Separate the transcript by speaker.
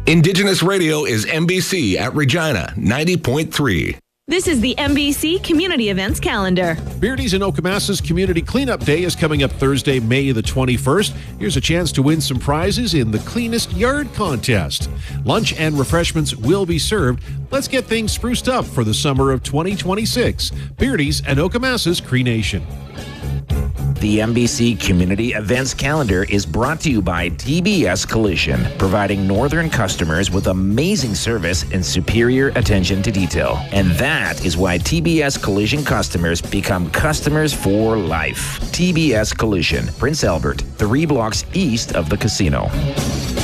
Speaker 1: Indigenous Radio is NBC at Regina 90.3.
Speaker 2: This is the NBC Community Events Calendar.
Speaker 3: Beardy's in Okemasa's Community Cleanup Day is coming up Thursday, May the 21st. Here's a chance to win some prizes in the Cleanest Yard Contest. Lunch and refreshments will be served. Let's get things spruced up for the summer of 2026. Beardy's and Okemasa's Cree Nation.
Speaker 4: The NBC Community Events Calendar is brought to you by TBS Collision, providing northern customers with amazing service and superior attention to detail. And that is why TBS Collision customers become customers for life. TBS Collision, Prince Albert, 3 blocks east of the casino.